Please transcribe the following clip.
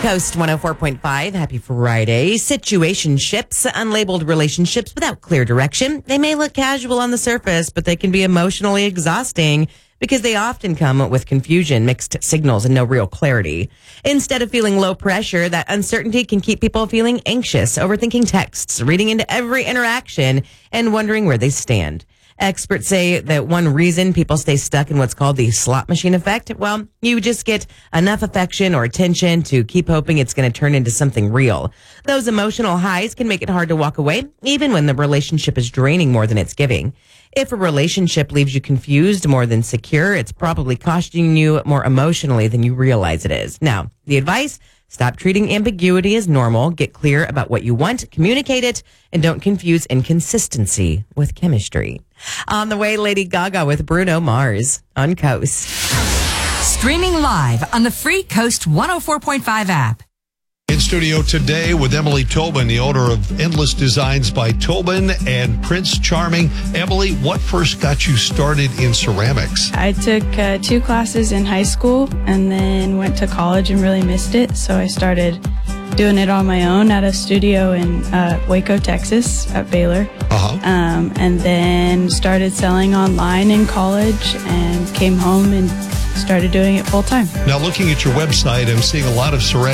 Coast 104.5. Happy Friday. Situationships, unlabeled relationships without clear direction. They may look casual on the surface, but they can be emotionally exhausting because they often come with confusion, mixed signals, and no real clarity. Instead of feeling low pressure, that uncertainty can keep people feeling anxious, overthinking texts, reading into every interaction, and wondering where they stand. Experts say that one reason people stay stuck in what's called the slot machine effect, well, you just get enough affection or attention to keep hoping it's going to turn into something real. Those emotional highs can make it hard to walk away, even when the relationship is draining more than it's giving. If a relationship leaves you confused more than secure, it's probably costing you more emotionally than you realize it is. Now, the advice: stop treating ambiguity as normal. Get clear about what you want, communicate it, and don't confuse inconsistency with chemistry. On the way, Lady Gaga with Bruno Mars on Coast. Streaming live on the free Coast 104.5 app. In studio today with Emily Tobin, the owner of Endless Designs by Tobin and Prince Charming. Emily, what first got you started in ceramics? I took 2 classes in high school and then went to college and really missed it. So I started doing it on my own at a studio in Waco, Texas at Baylor. And then started selling online in college and came home and started doing it full time. Now, looking at your website, I'm seeing a lot of ceramics